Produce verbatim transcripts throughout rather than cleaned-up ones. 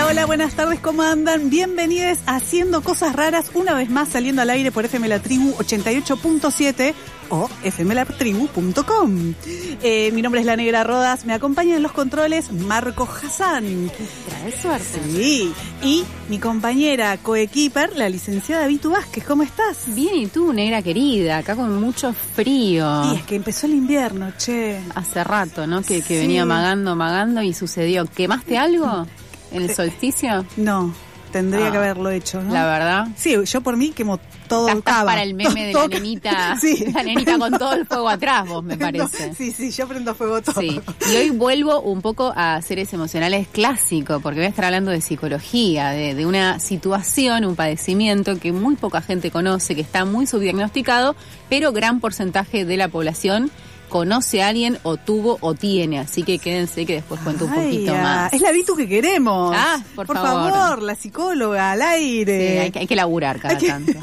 Hola, hola, buenas tardes, ¿cómo andan? Bienvenidos a Haciendo Cosas Raras, una vez más saliendo al aire por F M La Tribu ochenta y ocho punto siete o f m la tribu punto com. Eh, mi nombre es La Negra Rodas, me acompaña en los controles Marco Hassan. Trae suerte. Sí, y mi compañera coequiper, la licenciada Vitu Vázquez, ¿cómo estás? Bien, ¿y tú, negra querida? Acá con mucho frío. Y es que empezó el invierno, che. Hace rato, ¿no? Que, que Sí. venía magando, magando y sucedió. ¿Quemaste algo en el solsticio? No, tendría Ah, que haberlo hecho, ¿no? La verdad. Sí, yo por mí quemo todo Estás cava. para el meme de Todo- la nenita, Sí. la nenita con todo el fuego atrás, vos, me parece. Sí, sí, yo prendo fuego todo. Sí, y hoy vuelvo un poco a seres emocionales clásicos, porque voy a estar hablando de psicología, de, de una situación, un padecimiento que muy poca gente conoce, que está muy subdiagnosticado, pero gran porcentaje de la población conoce a alguien o tuvo o tiene, así que quédense que después cuento un Ay, poquito ah, más. Es la Vitu que queremos. Ah, por favor. favor. la psicóloga al Sí, aire. hay, que, hay que laburar cada Hay que- tanto.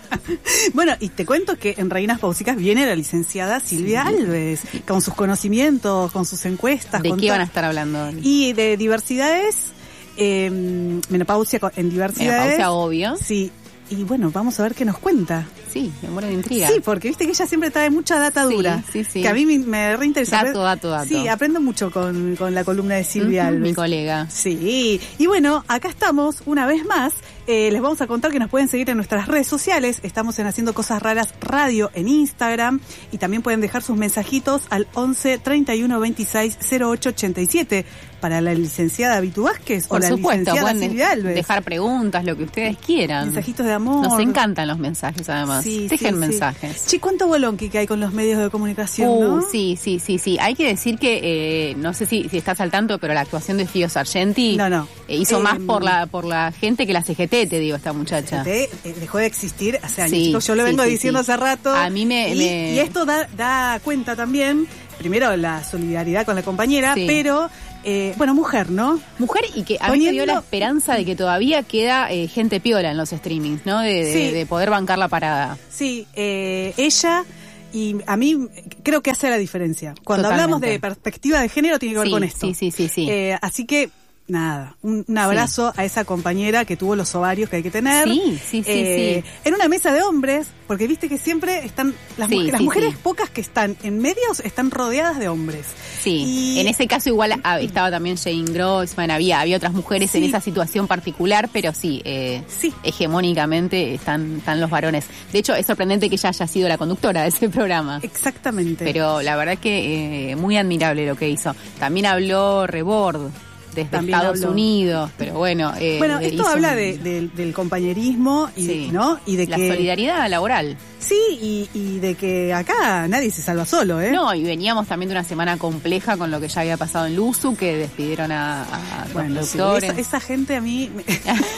Bueno, y te cuento que en Reinas Pausicas viene la licenciada Silvia Sí. Alves, con sus conocimientos, con sus encuestas. ¿De con qué to- van a estar hablando hoy? Y de diversidades, eh, menopausia co- en diversidades. Menopausia, obvio. Sí, y bueno, vamos a ver qué nos cuenta. Sí, me muero de intriga. Sí, porque viste que ella siempre trae mucha data Sí, dura. sí, sí. Que a mí me, me reinteresa. Dato, dato, dato. Sí, aprendo mucho con, con la columna de Silvia Ujú, Alves. mi colega. Sí, y bueno, acá estamos una vez más. Eh, les vamos a contar que nos pueden seguir en nuestras redes sociales. Estamos en Haciendo Cosas Raras Radio en Instagram y también pueden dejar sus mensajitos al once treinta y uno veintiséis cero ocho ochenta y siete para la licenciada Vitu Vázquez Por o la supuesto, licenciada pueden de- Silvia Alves. dejar preguntas, lo que ustedes quieran. Mensajitos de amor. Nos encantan los mensajes, además. Sí, Dejen sí, mensajes. Sí. Che, ¿cuánto bolonqui que hay con los medios de comunicación, Uh, no? sí, sí, sí, sí. Hay que decir que, eh, no sé si, si estás al tanto, pero la actuación de Fío Sargenti No, no. eh, hizo Eh, más por la por la gente que la C G T, te digo, esta muchacha. Te- eh, dejó de existir hace años. Sí, Chicos, yo lo sí, vengo sí, diciendo sí. hace rato. A mí me- Y, me- y esto da, da cuenta también, primero, la solidaridad con la compañera, Sí. pero, eh, bueno, mujer, ¿no? Mujer, y que a mí me dio Poniendo- la esperanza de que todavía queda eh, gente piola en los streamings, ¿no? De, de, Sí. de poder bancar la parada. Sí, eh, ella... Y a mí creo que hace la diferencia. Cuando Totalmente. hablamos de perspectiva de género tiene que ver Sí, con esto. sí, sí, sí, sí. Eh, así que, nada, un, un abrazo a esa compañera que tuvo los ovarios que hay que tener. Sí, sí, sí, Eh, sí. En una mesa de hombres, porque viste que siempre están, las, Sí, mujeres, las sí, mujeres sí. pocas que están en medios están rodeadas de hombres. Sí, Y- en ese caso igual ah, estaba también Jane Grossman, había, había otras mujeres Sí. en esa situación particular, pero sí, eh, Sí. hegemónicamente están, están los varones. De hecho, es sorprendente que ella haya sido la conductora de ese programa. Exactamente. Pero la verdad que eh, muy admirable lo que hizo. También habló Rebord desde También Estados habló. Unidos, pero bueno. Eh, bueno, esto hizo habla un- de, de- del compañerismo y, Sí. ¿no? y de la que solidaridad laboral. sí y, y de que acá nadie se salva solo, ¿eh? No, y veníamos también de una semana compleja con lo que ya había pasado en Luzu, que despidieron a, a los Bueno, sí, productores. esa, esa gente a mí me-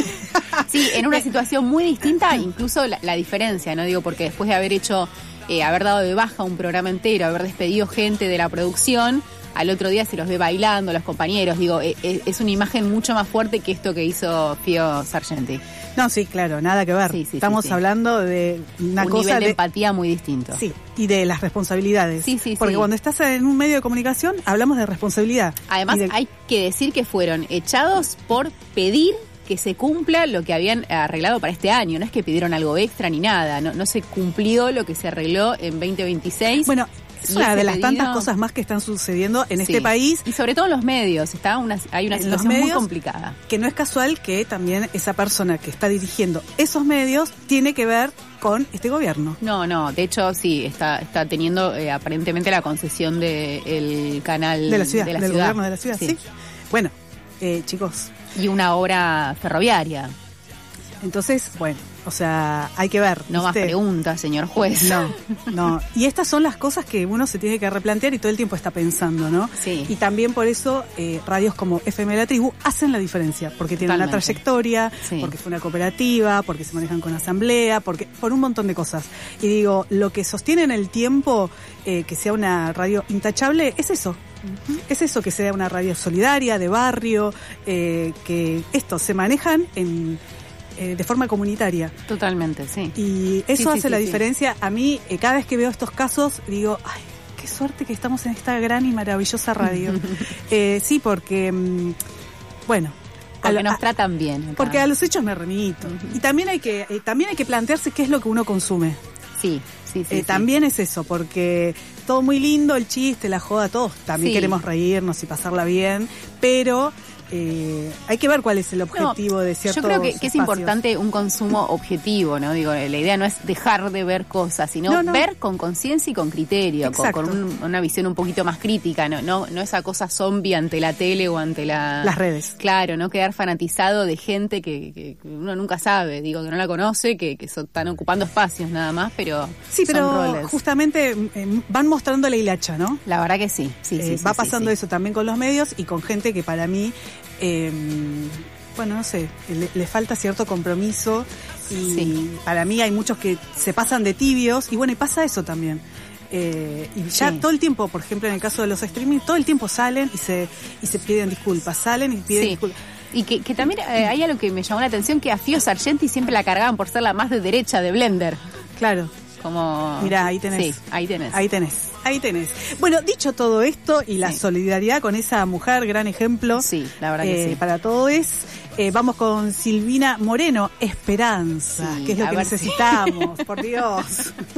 Sí, en una situación muy distinta, incluso la, la diferencia, ¿no? Digo, porque después de haber hecho, eh, haber dado de baja un programa entero, haber despedido gente de la producción, al otro día se los ve bailando, los compañeros, digo, eh, eh, es una imagen mucho más fuerte que esto que hizo Fío Sargenti. no, sí, claro, nada que ver. Sí, sí, Estamos sí, sí. hablando de una un cosa nivel de, de empatía muy distinto. sí, y de las responsabilidades. Sí, sí, Porque sí. cuando estás en un medio de comunicación hablamos de responsabilidad. Además, Y de- hay que decir que fueron echados por pedir que se cumpla lo que habían arreglado para este año. No es que pidieron algo extra ni nada. No, no se cumplió lo que se arregló en veinte veintiséis. Bueno, es Y una ese de las pedido- tantas cosas más que están sucediendo en Sí. este país, Y sobre todo en los medios. Está una, hay una En los situación muy medios, complicada. que no es casual que también esa persona que está dirigiendo esos medios tiene que ver con este gobierno. No, no. De hecho, sí, está está teniendo eh, aparentemente la concesión del canal De la ciudad, de la del ciudad. gobierno de la ciudad, sí. Bueno, eh, chicos, Y una obra ferroviaria. entonces, bueno, o sea, hay que ver. No más ¿viste? preguntas, señor juez. No, no. Y estas son las cosas que uno se tiene que replantear y todo el tiempo está pensando, ¿no? Sí. Y también por eso eh, radios como F M La Tribu hacen la diferencia, porque tienen una Totalmente. trayectoria, Sí. porque fue una cooperativa, porque se manejan con asamblea, porque por un montón de cosas. Y digo, lo que sostiene en el tiempo eh, que sea una radio intachable es eso. Es eso, que sea una radio solidaria, de barrio, eh, que estos se manejan en eh, de forma comunitaria. Totalmente, sí. Y eso Sí, sí, hace sí, la sí. diferencia. A mí, eh, cada vez que veo estos casos, digo, ay, qué suerte que estamos en esta gran y maravillosa radio. eh, sí, porque, mm, bueno, Porque a, nos a, tratan bien. Acá. Porque a los hechos me remito. Uh-huh. Y también hay que eh, también hay que plantearse qué es lo que uno consume. Sí, sí, sí. Eh, sí. También es eso, porque todo muy lindo, el chiste, la joda, todos también sí. queremos reírnos y pasarla bien, pero... Eh, hay que ver cuál es el objetivo no, de ciertos Yo creo que, que es importante un consumo objetivo, ¿no? Digo, la idea no es dejar de ver cosas, sino no, no. ver con conciencia y con criterio, con, con un, una visión un poquito más crítica, no, no, no esa cosa zombie ante la tele o ante la... las redes. Claro, no quedar fanatizado de gente que, que uno nunca sabe, digo, que no la conoce, que, que son, están ocupando espacios nada más, pero sí, son pero roles. Justamente eh, van mostrando la hilacha, ¿no? La verdad que sí, sí, eh, sí. Va sí, pasando sí, eso sí. también con los medios y con gente que para mí... Eh, bueno, no sé, le, le falta cierto compromiso y sí. para mí hay muchos que se pasan de tibios y bueno, y pasa eso también. Eh, y ya sí. todo el tiempo, por ejemplo, en el caso de los streaming, todo el tiempo salen y se y se piden disculpas, salen y piden sí. disculpas. Y que, que también eh, hay algo que me llamó la atención, que a Fío Sargenti siempre la cargaban por ser la más de derecha de Blender. Claro. Como... Mirá, ahí tenés. Sí, ahí tenés. Ahí tenés. Ahí tenés. Bueno, dicho todo esto y la sí. solidaridad con esa mujer, gran ejemplo. Sí, la verdad que eh, sí. Para todos, eh, vamos con Silvina Moreno, Esperanza, sí, que es lo que necesitamos, si... por Dios.